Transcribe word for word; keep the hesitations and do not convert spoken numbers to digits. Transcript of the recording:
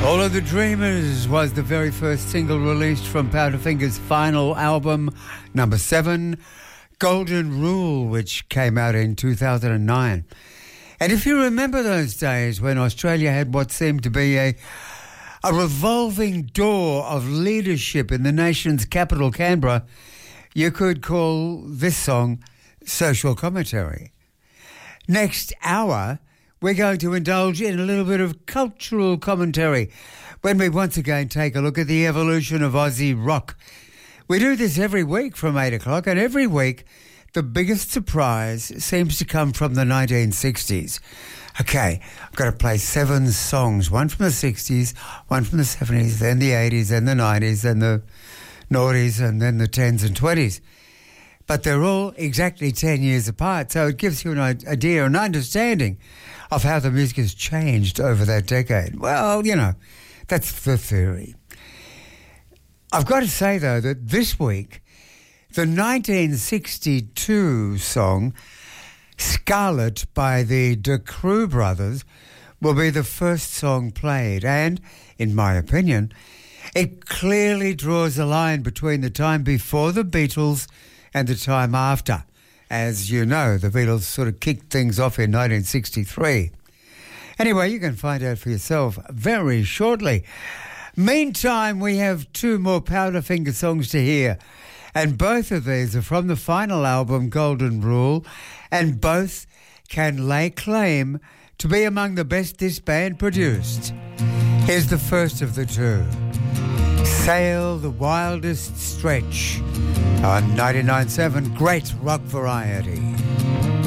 All of the Dreamers was the very first single released from Powderfinger's final album, number seven, Golden Rule, which came out in two thousand nine. And if you remember those days when Australia had what seemed to be a, a revolving door of leadership in the nation's capital, Canberra, you could call this song social commentary. Next hour, we're going to indulge in a little bit of cultural commentary when we once again take a look at the evolution of Aussie rock. We do this every week from eight o'clock, and every week the biggest surprise seems to come from the nineteen sixties. Okay, I've got to play seven songs, one from the sixties, one from the seventies, then the eighties, then the nineties, then the noughties, and then the tens and twenties. But they're all exactly ten years apart, so it gives you an idea, an understanding of how the music has changed over that decade. Well, you know, that's the theory. I've got to say, though, that this week, the nineteen sixty-two song Scarlet by the De Croo Brothers will be the first song played, and, in my opinion, it clearly draws a line between the time before the Beatles and the time after. As you know, the Beatles sort of kicked things off in nineteen sixty-three. Anyway, you can find out for yourself very shortly. Meantime, we have two more Powderfinger songs to hear, and both of these are from the final album, Golden Rule, and both can lay claim to be among the best this band produced. Here's the first of the two. Sail the Wildest Stretch on ninety-nine point seven Great Rock Variety.